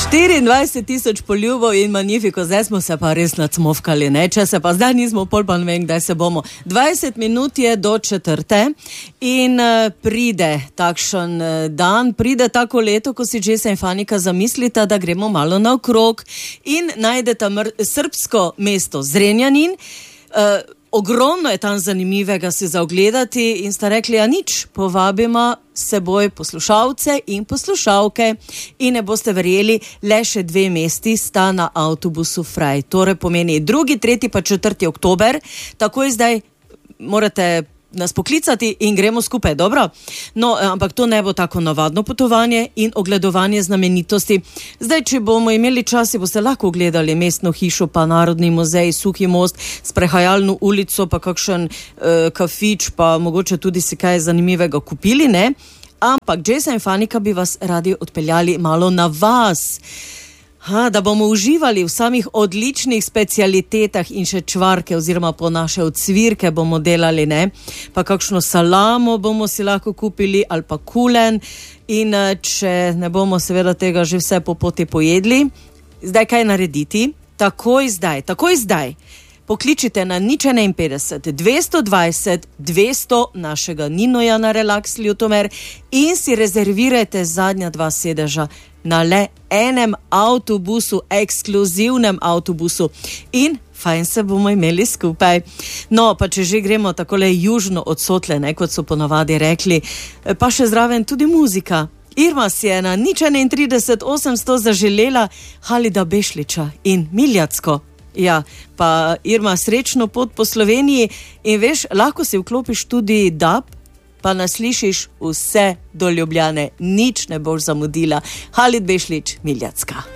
24,000 poljubov in Magnifico, zdaj smo se pa res nacmovkali, ne? Če se pa zdaj nismo, pol pa ne vem, kdaj se bomo. 20 minut je do 4. in pride takšen dan, pride tako leto, ko si Jesse in Fanika zamislita, da gremo malo naokrog in najdeta srbsko mesto Zrenjanin. Ogromno je tam zanimivega se za ogledati in sta rekli, a nič, povabimo seboj poslušalce in poslušalke in ne boste verjeli, le še 2 mesti sta na avtobusu fraj. Torej pomeni 2., 3. pa 4. oktober, takoj zdaj morate nas poklicati in gremo skupaj, dobro? No, ampak to ne bo tako navadno potovanje in ogledovanje znamenitosti. Zdaj, če bomo imeli čas, boste lahko ogledali mestno hišo, pa Narodni muzej, Suhi most, sprehajalno ulico, pa kakšen kafič, pa mogoče tudi si kaj zanimivega kupili, ne? Ampak Jesse in Fanika bi vas radi odpeljali malo na vas. Da bomo uživali v samih odličnih specialitetah in še čvarke oziroma po naše ocvirke bomo delali, ne? Pa kakšno salamo bomo si lahko kupili ali pa kulen in če ne bomo seveda tega že vse po poti pojedli, zdaj kaj narediti? Takoj zdaj. Pokličite na 051 220 200 našega Ninoja na Relax Ljutomer in si rezervirajte zadnja 2 sedeža na le enem avtobusu, ekskluzivnem avtobusu in fajn se bomo imeli skupaj. No, pa če že gremo takole južno od Sotle, ne, kot so ponavadi rekli, pa še zraven tudi muzika. Irma si je na 031 800 zaželela Halida Bešliča in Miljacko. Ja, pa Irma, srečno pot po Sloveniji in veš, lahko si vklopiš tudi DAB, pa nas slišiš vse do Ljubljane, nič ne boš zamudila. Halid Bešlič, Miljacka.